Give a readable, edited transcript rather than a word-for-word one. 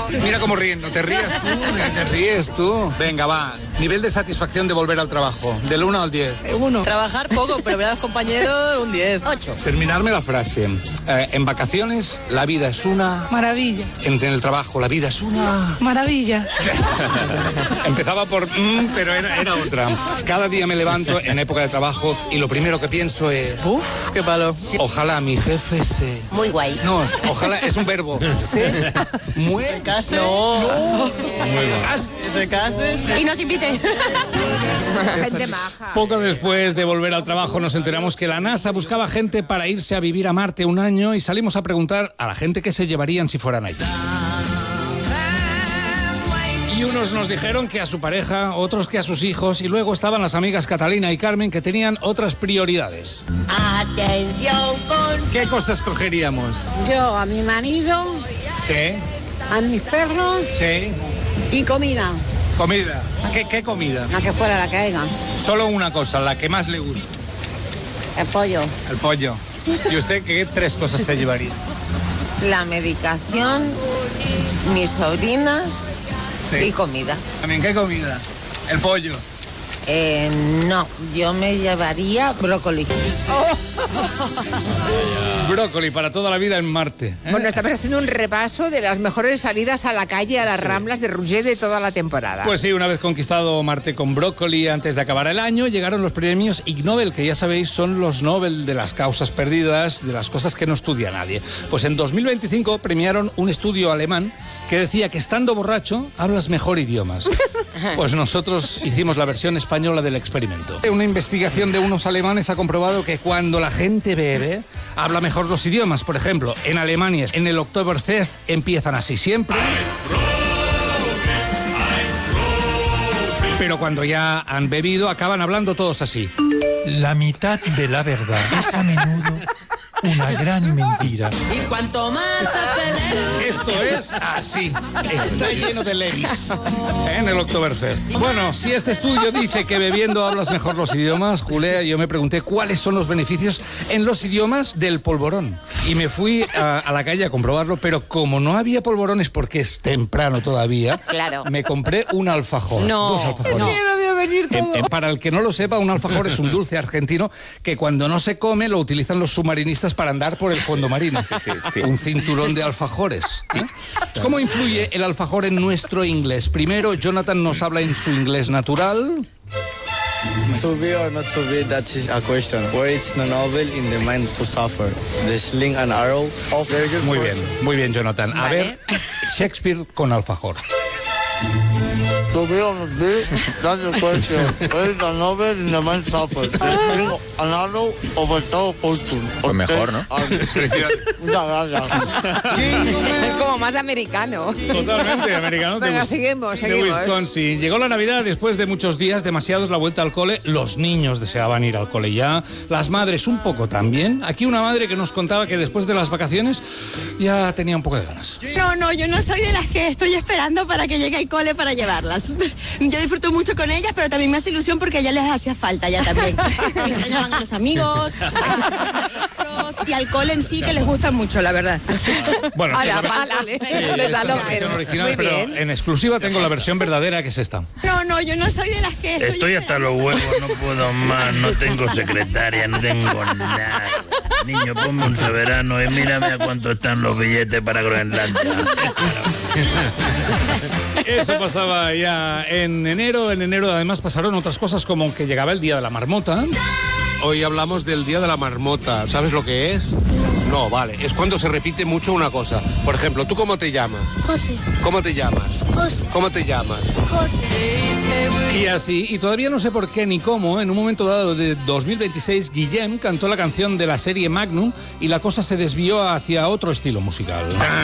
Mira cómo ríen, no te rías tú, te ríes tú. Venga, va. Nivel de satisfacción de volver al trabajo, del 1 al 10. 1. Trabajar poco, pero ver a los compañeros, un 10. 8. Terminarme la frase. En vacaciones, la vida es una... Maravilla. En el trabajo, la vida es una... Maravilla. Empezaba por... pero era otra. Cada día me levanto en época de trabajo y lo primero que pienso es... Uf, qué palo. Ojalá mi jefe se... Muy guay. No, ojalá es un verbo. Se muere. ¿Se case? No. Se case. Y nos invite. Gente maja. Poco después de volver al trabajo nos enteramos que la NASA buscaba gente para irse a vivir a Marte un año y salimos a preguntar a la gente qué se llevarían si fueran allí. Y unos nos dijeron que a su pareja, otros que a sus hijos, y luego estaban las amigas Catalina y Carmen que tenían otras prioridades. Atención con... ¿Qué cosas cogeríamos? Yo a mi marido, ¿Qué? a mis perros Sí. y comida. Comida. ¿Qué comida? La que fuera, la que haya. Solo una cosa, la que más le gusta. El pollo. El pollo. ¿Y usted qué 3 cosas se llevaría? La medicación, mis sobrinas y comida. También, ¿qué comida? El pollo. No, yo me llevaría brócoli. Brócoli para toda la vida en Marte. Bueno, estamos haciendo un repaso de las mejores salidas a la calle, a las Ramblas de Roger de toda la temporada. Pues sí, una vez conquistado Marte con brócoli antes de acabar el año, llegaron los premios Ig Nobel, que ya sabéis son los Nobel de las causas perdidas, de las cosas que no estudia nadie. Pues en 2025 premiaron un estudio alemán que decía que estando borracho hablas mejor idiomas. Pues nosotros hicimos la versión española del experimento. Una investigación de unos alemanes ha comprobado que cuando la gente bebe, habla mejor los idiomas. Por ejemplo, en Alemania, en el Oktoberfest, empiezan así siempre. Pero cuando ya han bebido, acaban hablando todos así. La mitad de la verdad es a menudo una gran mentira. Y cuanto más acelero... Esto es así. Está lleno de ladies en el Oktoberfest. Bueno, si este estudio dice que bebiendo hablas mejor los idiomas, Julia, yo me pregunté cuáles son los beneficios en los idiomas del polvorón. Y me fui a la calle a comprobarlo, pero como no había polvorones porque es temprano todavía, Claro. me compré un alfajor. No, 2 alfajores. no. Yo no voy a venir todo. Para el que no lo sepa, un alfajor es un dulce argentino que cuando no se come lo utilizan los submarinistas para andar por el fondo marino. Sí. Un cinturón de alfajores. ¿Cómo influye el alfajor en nuestro inglés? Primero, Jonathan nos habla en su inglés natural. To be or not to be, that is a question. Where it's the novel in the mind to suffer. The sling and arrow of very good. Muy bien, Jonathan. A ver, Shakespeare con alfajor. To be or not be, that's the question. Where is the novel in the mind to suffer. The sling and arrow of a tower fortune. Pues mejor, ¿no? Muchas gracias. Como más americano. Totalmente americano. Venga, seguimos. De Wisconsin. Llegó la Navidad después de muchos días, demasiados, la vuelta al cole. Los niños deseaban ir al cole ya. Las madres un poco también. Aquí una madre que nos contaba que después de las vacaciones ya tenía un poco de ganas. No, yo no soy de las que estoy esperando para que llegue el cole para llevarlas. Yo disfruto mucho con ellas, pero también me hace ilusión porque a ellas les hacía falta ya también. Extrañaban a los amigos, a los maestros y al cole en sí, que les gusta mucho, la verdad. Bueno, A la versión original, pero en exclusiva tengo la versión verdadera, que es esta. No, yo no soy de las que Estoy hasta los huevos, no puedo más, no tengo secretaria, no tengo nada. Niño, ponme un soberano y mírame a cuánto están los billetes para Groenlandia. Eso pasaba ya en enero. En enero además pasaron otras cosas como que llegaba el Día de la Marmota. Hoy hablamos del Día de la Marmota. ¿Sabes lo que es? No, vale. Es cuando se repite mucho una cosa. Por ejemplo, ¿tú cómo te llamas? José. ¿Cómo te llamas? José. ¿Cómo te llamas? José. Y así, y todavía no sé por qué ni cómo, en un momento dado de 2026, Guillem cantó la canción de la serie Magnum y la cosa se desvió hacia otro estilo musical.